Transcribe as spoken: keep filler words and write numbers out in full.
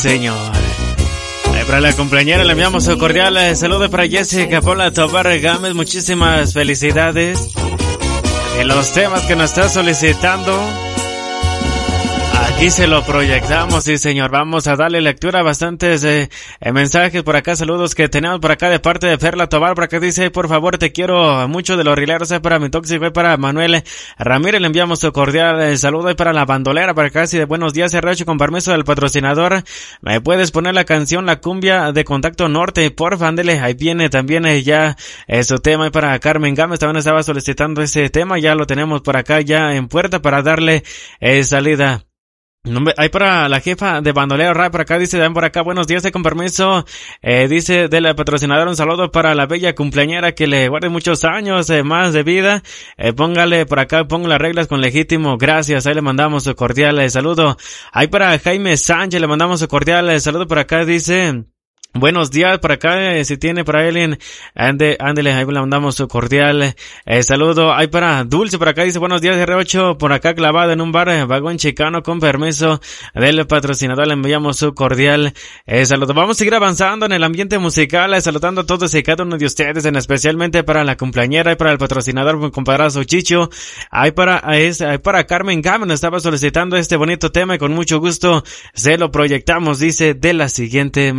señor. Para la cumpleañera le enviamos un cordial saludo para Jessica Paula Tobar Gámez. Muchísimas felicidades en los temas que nos está solicitando. Aquí se lo proyectamos, sí señor. Vamos a darle lectura a bastantes eh, eh, mensajes por acá, saludos que tenemos por acá de parte de Perla Tobar. Por acá dice, por favor, te quiero mucho de los rileros, eh, para mi tóxico y para Manuel Ramírez. Le enviamos su cordial eh, saludo y para la bandolera, para acá, sí, de buenos días, R H, con permiso del patrocinador. ¿Me puedes poner la canción La Cumbia de Contacto Norte? Porfa, ándele, ahí viene también eh, ya eh, su tema. Y para Carmen Gámez también estaba solicitando ese tema, ya lo tenemos por acá ya en puerta para darle eh, salida. Hay para la jefa de bandolero Ray, por acá dice, dan por acá, buenos días, con permiso, eh, dice de la patrocinadora, un saludo para la bella cumpleañera, que le guarde muchos años eh, más de vida, eh, póngale por acá, pongo las reglas con legítimo, gracias, ahí le mandamos su cordial eh, saludo. Hay para Jaime Sánchez, le mandamos su cordial eh, saludo, por acá dice, buenos días, por acá, eh, si tiene para alguien, ande, ándele, ahí le mandamos su cordial eh, saludo. Hay para Dulce, por acá dice, buenos días, R ocho, por acá clavado en un bar, eh, vagón chicano, con permiso del patrocinador, le enviamos su cordial eh, saludo. Vamos a seguir avanzando en el ambiente musical, eh, saludando a todos y cada uno de ustedes, en especialmente para la cumpleañera y para el patrocinador, mi compadre Chicho. Hay para, es, hay para Carmen Gámez, nos estaba solicitando este bonito tema y con mucho gusto se lo proyectamos, dice de la siguiente